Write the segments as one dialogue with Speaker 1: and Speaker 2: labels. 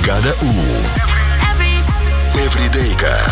Speaker 1: Бригада У. Эвридейка.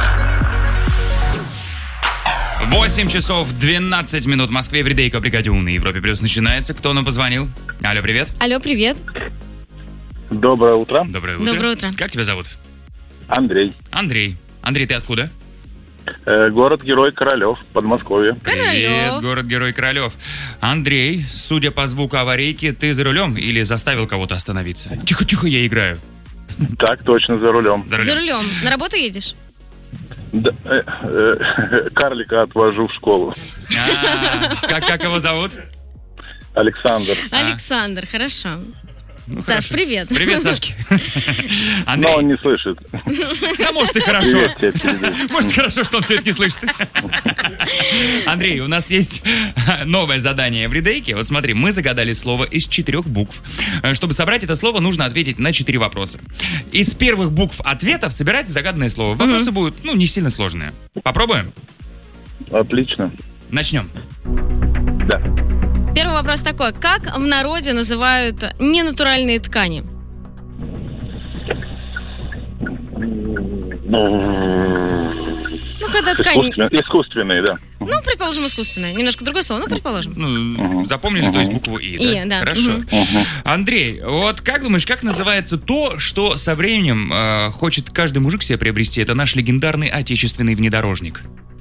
Speaker 2: 8 часов 12 минут в Москве. Эвридейка, Бригаде У на Европе Плюс начинается. Кто нам позвонил? Алло, привет.
Speaker 3: Алло, привет.
Speaker 4: Доброе утро.
Speaker 2: Доброе утро.
Speaker 3: Доброе утро.
Speaker 2: Как тебя зовут?
Speaker 4: Андрей.
Speaker 2: Андрей. Андрей, ты откуда?
Speaker 4: Город-герой Королев, Подмосковье.
Speaker 2: Привет, город-герой Королев. Андрей, судя по звуку аварийки, ты за рулем или заставил кого-то остановиться? Тихо-тихо, я играю.
Speaker 4: Так точно, за рулем.
Speaker 3: За рулем. На работу едешь?
Speaker 4: Да, карлика отвожу в школу.
Speaker 2: Как его зовут?
Speaker 4: Александр.
Speaker 3: Александр, хорошо.
Speaker 2: Ну,
Speaker 3: Саш,
Speaker 2: хорошо.
Speaker 3: привет.
Speaker 2: Привет, Сашки.
Speaker 4: Но
Speaker 2: Андрей,
Speaker 4: он не слышит.
Speaker 2: да может и хорошо.
Speaker 4: Привет тебе передаю.
Speaker 2: Может хорошо, что он все это не слышит. Андрей, у нас есть новое задание в Эвридейке. Вот смотри, мы загадали слово из 4 букв. Чтобы собрать это слово, нужно ответить на 4 вопроса. Из первых букв ответов собирается загаданное слово. Вопросы будут, не сильно сложные. Попробуем?
Speaker 4: Отлично.
Speaker 2: Начнем.
Speaker 4: Да.
Speaker 3: Первый вопрос такой. Как в народе называют ненатуральные ткани? Ну, когда ткань...
Speaker 4: Искусственные, да.
Speaker 3: Ну, предположим, искусственная. Немножко другое слово, предположим.
Speaker 2: Запомнили, то есть букву И, да?
Speaker 3: Да.
Speaker 2: Хорошо. Андрей, вот как думаешь, как называется то, что со временем хочет каждый мужик себе приобрести? Это наш легендарный отечественный внедорожник.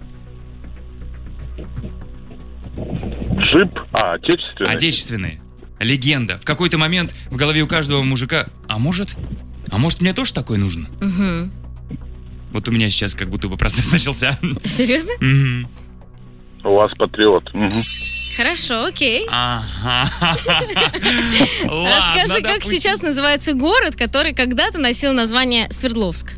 Speaker 4: Джип, отечественный.
Speaker 2: Отечественный. Легенда. В какой-то момент в голове у каждого мужика, а может мне тоже такой нужен?
Speaker 3: Угу.
Speaker 2: Вот у меня сейчас как будто бы процесс начался.
Speaker 3: Серьезно?
Speaker 2: Мгм.
Speaker 4: У вас патриот.
Speaker 3: Хорошо, окей.
Speaker 2: Ага.
Speaker 3: Расскажи,
Speaker 2: Ладно,
Speaker 3: как
Speaker 2: допустим.
Speaker 3: сейчас называется город, который когда-то носил название Свердловск?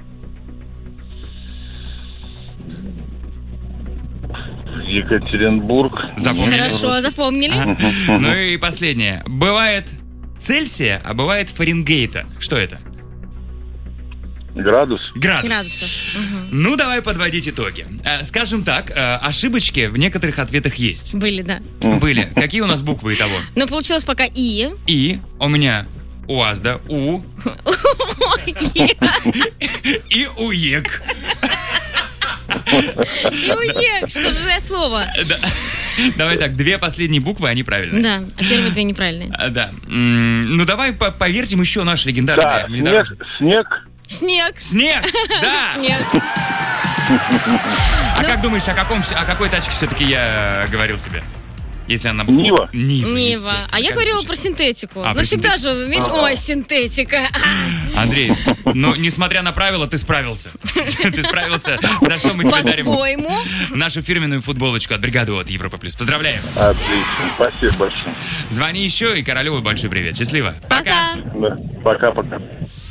Speaker 4: Екатеринбург.
Speaker 2: Запомнили?
Speaker 3: Хорошо, запомнили.
Speaker 2: Ну и последнее. Бывает Цельсия, а бывает Фаренгейта. Что это?
Speaker 4: Градус.
Speaker 2: Градус.
Speaker 3: Градусов. Мгм.
Speaker 2: Ну, давай подводить итоги. Скажем так, ошибочки в некоторых ответах есть.
Speaker 3: Были, да.
Speaker 2: Были. Какие у нас буквы итого?
Speaker 3: Но получилось пока И.
Speaker 2: И. У меня УАЗ, да? У. И УЕК.
Speaker 3: Юек, что же за слово?
Speaker 2: Да. Давай так, 2 последние буквы, они правильные.
Speaker 3: Да, а первые 2 неправильные.
Speaker 2: Да. Ну, давай повертим еще наш
Speaker 4: Да,
Speaker 2: легендарный внедорожник.
Speaker 4: снег.
Speaker 3: Снег.
Speaker 2: Снег! Да!
Speaker 3: Снег.
Speaker 2: А как думаешь, о какой тачке все-таки я говорил тебе? Если она...
Speaker 4: Нива.
Speaker 2: Нива,
Speaker 3: Нива.
Speaker 2: естественно,
Speaker 3: А я
Speaker 2: как
Speaker 3: говорила
Speaker 2: звучит.
Speaker 3: про синтетику.
Speaker 2: А,
Speaker 3: Ну,
Speaker 2: про
Speaker 3: всегда
Speaker 2: синтетику.
Speaker 3: же, видишь, ой, синтетика.
Speaker 2: Андрей, несмотря на правила, ты справился. Ты справился, за что мы тебе дарим
Speaker 3: По-своему.
Speaker 2: нашу фирменную футболочку от бригады от Европа Плюс. Поздравляем.
Speaker 4: Отлично. Спасибо большое.
Speaker 2: Звони еще, и Королеву большой привет. Счастливо.
Speaker 3: Пока.
Speaker 4: Да. Пока-пока.